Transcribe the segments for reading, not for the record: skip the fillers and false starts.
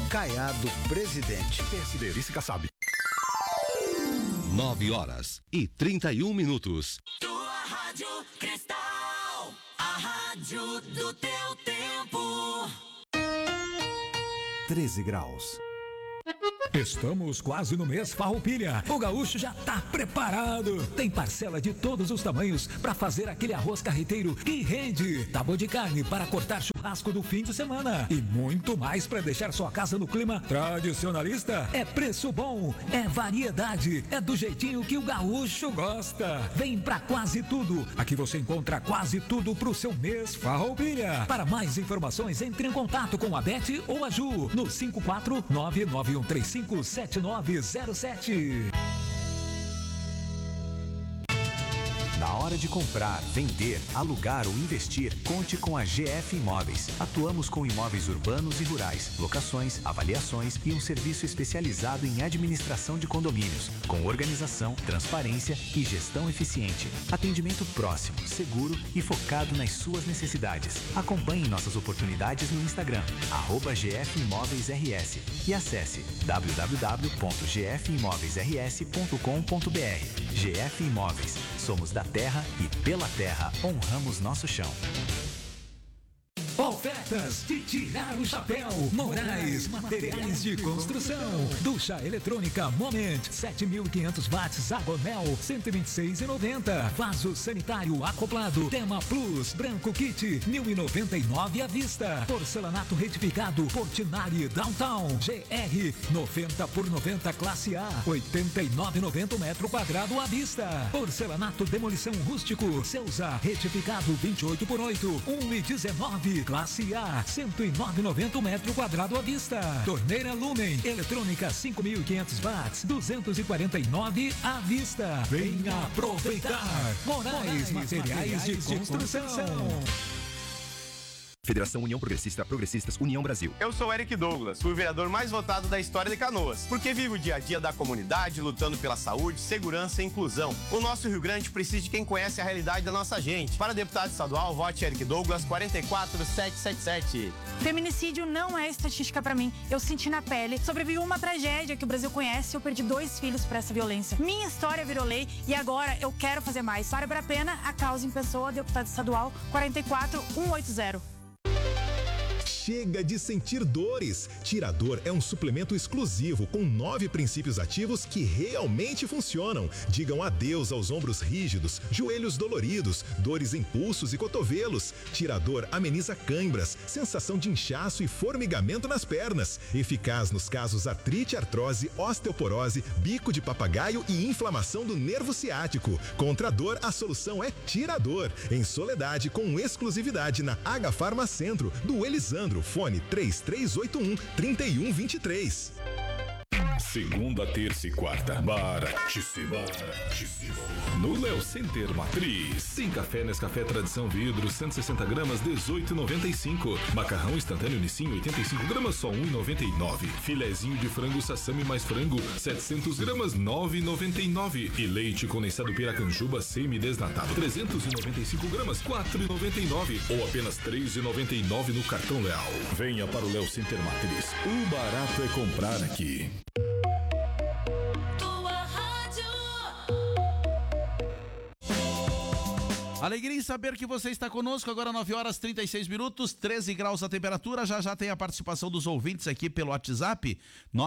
Caiado Presidente. PSB, Kassab. 9h31. Tua Rádio Cristal, a rádio do teu tempo. 13 graus. Estamos quase no mês Farroupilha. O gaúcho já tá preparado. Tem parcela de todos os tamanhos para fazer aquele arroz carreteiro que rende. Tábua de carne para cortar churrasco do fim de semana. E muito mais para deixar sua casa no clima tradicionalista. É preço bom, é variedade, é do jeitinho que o gaúcho gosta. Vem pra Quase Tudo. Aqui você encontra quase tudo pro seu mês Farroupilha. Para mais informações, entre em contato com a Beth ou a Ju no 54991357907. Na hora de comprar, vender, alugar ou investir, conte com a GF Imóveis. Atuamos com imóveis urbanos e rurais, locações, avaliações e um serviço especializado em administração de condomínios, com organização, transparência e gestão eficiente. Atendimento próximo, seguro e focado nas suas necessidades. Acompanhe nossas oportunidades no Instagram, @GF Imóveis RS, e acesse www.gfimoveisrs.com.br. GF Imóveis. Somos da terra e pela terra honramos nosso chão. Ofertas de tirar o chapéu. Moraes, materiais de construção. Ducha eletrônica Moment, 7.500 watts, Agonel, 126,90. Vaso sanitário acoplado, Tema Plus, branco kit, 1.099 à vista. Porcelanato retificado, Portinari Downtown, GR, 90 por 90 classe A, 89,90 metro quadrado à vista. Porcelanato demolição rústico, Ceusa, retificado, 28 por 8, 1,19. Classe A, 109,90 metro quadrado à vista. Torneira Lumen, eletrônica 5.500 watts, 249 à vista. Venha aproveitar. Moraes, materiais de construção. Federação União Progressista, Progressistas, União Brasil. Eu sou Eric Douglas, o vereador mais votado da história de Canoas, porque vivo o dia a dia da comunidade, lutando pela saúde, segurança e inclusão. O nosso Rio Grande precisa de quem conhece a realidade da nossa gente. Para deputado estadual, vote Eric Douglas, 44777. Feminicídio não é estatística pra mim. Eu senti na pele, sobrevivi uma tragédia que o Brasil conhece, eu perdi 2 filhos por essa violência. Minha história virou lei e agora eu quero fazer mais. Para a pena, a causa em pessoa, deputado estadual, 44180. Chega de sentir dores. Tirador é um suplemento exclusivo com 9 princípios ativos que realmente funcionam. Digam adeus aos ombros rígidos, joelhos doloridos, dores em pulsos e cotovelos. Tirador ameniza cãibras, sensação de inchaço e formigamento nas pernas. Eficaz nos casos artrite, artrose, osteoporose, bico de papagaio e inflamação do nervo ciático. Contra a dor, a solução é Tirador. Em Soledade, com exclusividade na H Farma Centro, do Elisandro. Fone 3381-3123. Segunda, terça e quarta, baratíssimo. No Léo Center Matriz. Tem café Nescafé Tradição Vidro, 160 gramas, 18,95. Macarrão instantâneo Nissin, 85 gramas, só 1,99. Filezinho de frango Sassami mais frango, 700 gramas, 9,99. E leite condensado Piracanjuba semi-desnatado, 395 gramas, 4,99. Ou apenas 3,99 no cartão Leal. Venha para o Léo Center Matriz. O barato é comprar aqui. Alegria em saber que você está conosco. Agora 9h36, 13 graus a temperatura. Já tem a participação dos ouvintes aqui pelo WhatsApp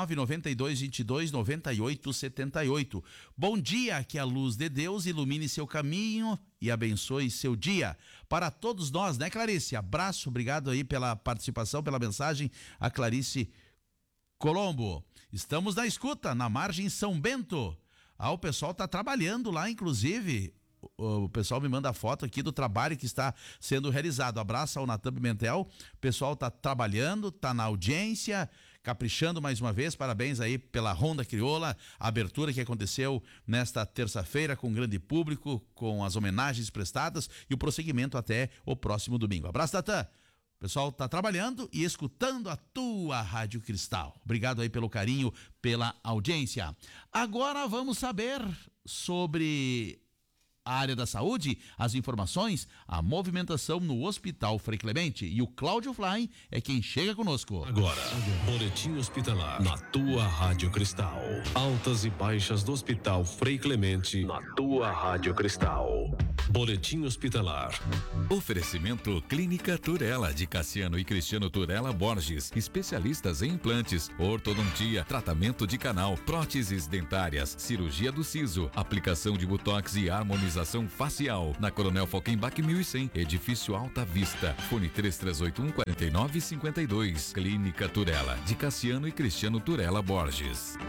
992229878. Bom dia, que a luz de Deus ilumine seu caminho e abençoe seu dia. Para todos nós, né, Clarice? Abraço, obrigado aí pela participação, pela mensagem, a Clarice Colombo. Estamos na escuta, na margem São Bento. O pessoal está trabalhando lá, inclusive. O pessoal me manda foto aqui do trabalho que está sendo realizado. Abraço ao Natan Pimentel. O pessoal está trabalhando, está na audiência, caprichando mais uma vez. Parabéns aí pela Ronda Crioula, a abertura que aconteceu nesta terça-feira com grande público, com as homenagens prestadas e o prosseguimento até o próximo domingo. Abraço, Natan. O pessoal está trabalhando e escutando a tua Rádio Cristal. Obrigado aí pelo carinho, pela audiência. Agora vamos saber sobre A área da saúde, as informações, a movimentação no Hospital Frei Clemente. E o Cláudio Fly é quem chega conosco. Agora, boletim hospitalar na tua Rádio Cristal. Altas e baixas do Hospital Frei Clemente na tua Rádio Cristal. Boletim hospitalar. Oferecimento Clínica Turela, de Cassiano e Cristiano Turela Borges. Especialistas em implantes, ortodontia, tratamento de canal, próteses dentárias, cirurgia do siso, aplicação de botox e harmonização facial. Na Coronel Falkenbach 1100, edifício Alta Vista. Fone 3381-4952. Clínica Turela, de Cassiano e Cristiano Turela Borges.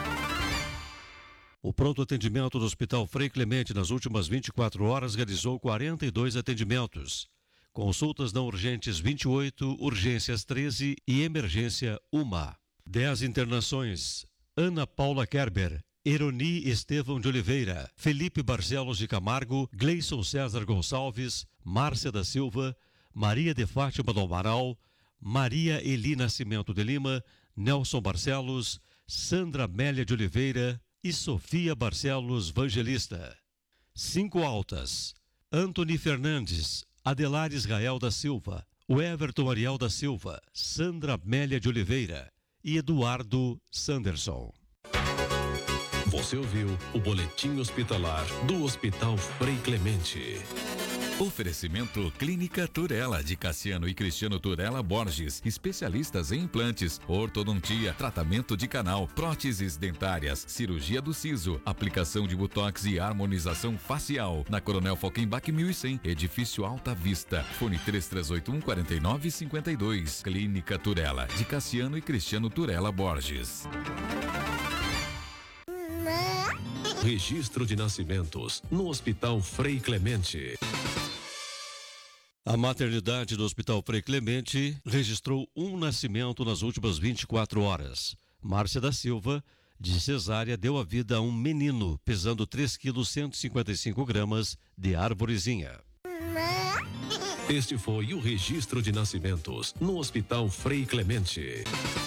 O pronto atendimento do Hospital Frei Clemente nas últimas 24 horas realizou 42 atendimentos. Consultas não urgentes 28, urgências 13 e emergência 1. 10 internações. Ana Paula Kerber, Eroni Estevão de Oliveira, Felipe Barcelos de Camargo, Gleison César Gonçalves, Márcia da Silva, Maria de Fátima do Amaral, Maria Eli Nascimento de Lima, Nelson Barcelos, Sandra Amélia de Oliveira e Sofia Barcelos Vangelista. 5 altas. Antony Fernandes, Adelar Israel da Silva, o Everton Ariel da Silva, Sandra Amélia de Oliveira e Eduardo Sanderson. Você ouviu o boletim hospitalar do Hospital Frei Clemente. Oferecimento Clínica Turela, de Cassiano e Cristiano Turela Borges. Especialistas em implantes, ortodontia, tratamento de canal, próteses dentárias, cirurgia do siso, aplicação de botox e harmonização facial. Na Coronel Falkenbach 1100, edifício Alta Vista. Fone 3381-4952. Clínica Turela, de Cassiano e Cristiano Turela Borges. Registro de nascimentos no Hospital Frei Clemente. A maternidade do Hospital Frei Clemente registrou um nascimento nas últimas 24 horas. Márcia da Silva, de cesárea, deu a vida a um menino pesando 3 quilos 155 gramas de arvorezinha. Este foi o registro de nascimentos no Hospital Frei Clemente.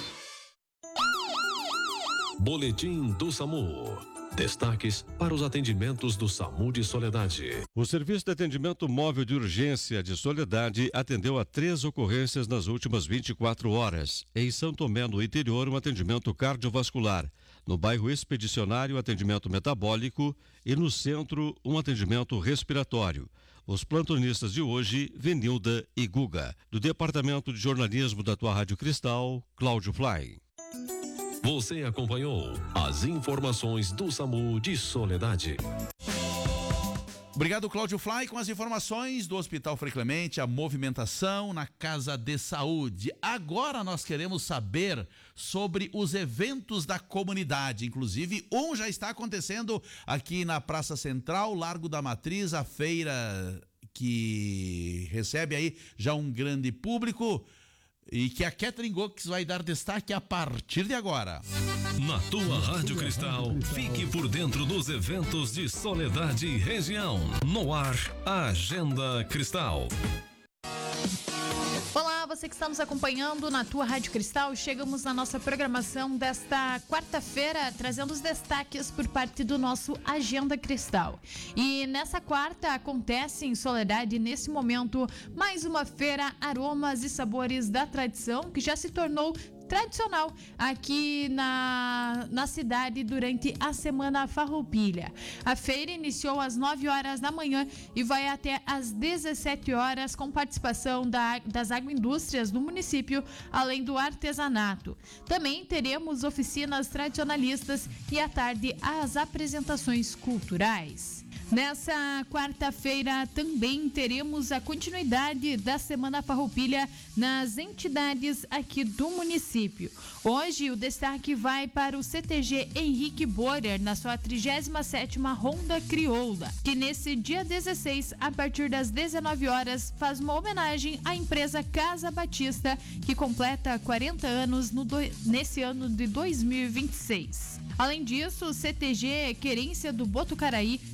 Boletim do SAMU. Destaques para os atendimentos do SAMU de Soledade. O Serviço de Atendimento Móvel de Urgência de Soledade atendeu a 3 ocorrências nas últimas 24 horas. Em São Tomé, no interior, um atendimento cardiovascular. No bairro Expedicionário, atendimento metabólico. E no centro, um atendimento respiratório. Os plantonistas de hoje, Venilda e Guga. Do Departamento de Jornalismo da tua Rádio Cristal, Cláudio Fly. Você acompanhou as informações do SAMU de Soledade. Obrigado, Cláudio Fly, com as informações do Hospital Frei Clemente, a movimentação na Casa de Saúde. Agora nós queremos saber sobre os eventos da comunidade. Inclusive, um já está acontecendo aqui na Praça Central, Largo da Matriz, a feira que recebe aí já um grande público. E que a Catherine Gox vai dar destaque a partir de agora. Na tua Rádio Cristal, fique por dentro dos eventos de Soledade e região. No ar, a Agenda Cristal. Olá, você que está nos acompanhando na tua Rádio Cristal. Chegamos na nossa programação desta quarta-feira, trazendo os destaques por parte do nosso Agenda Cristal. E nessa quarta acontece em Soledade, nesse momento, mais uma feira Aromas e Sabores da Tradição, que já se tornou tradicional aqui na cidade durante a Semana Farroupilha. A feira iniciou às 9 horas da manhã e vai até às 17 horas com participação das agroindústrias do município, além do artesanato. Também teremos oficinas tradicionalistas e à tarde as apresentações culturais. Nessa quarta-feira também teremos a continuidade da Semana Farroupilha nas entidades aqui do município. Hoje o destaque vai para o CTG Henrique Borer na sua 37ª Ronda Crioula, que nesse dia 16, a partir das 19 horas, faz uma homenagem à empresa Casa Batista, que completa 40 anos nesse ano de 2026. Além disso, o CTG Querência do Botucaraí realiza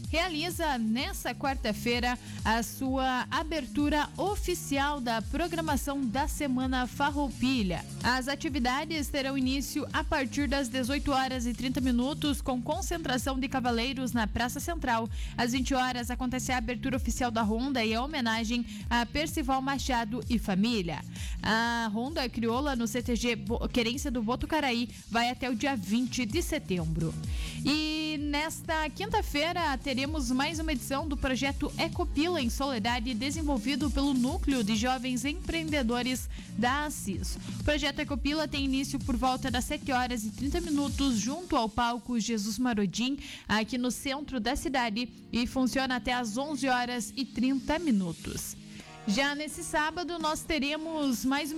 realiza nessa quarta-feira a sua abertura oficial da programação da Semana Farroupilha. As atividades terão início a partir das 18h30, com concentração de cavaleiros na Praça Central. Às 20 horas acontece a abertura oficial da ronda e a homenagem a Percival Machado e família. A ronda crioula no CTG Querência do Botucaraí vai até o dia 20 de setembro. E nesta quinta-feira teremos mais uma edição do projeto Ecopila em Soledade, desenvolvido pelo Núcleo de Jovens Empreendedores da Assis. O projeto Ecopila tem início por volta das 7h30, junto ao palco Jesus Marodim, aqui no centro da cidade, e funciona até às 11h30. Já nesse sábado nós teremos mais uma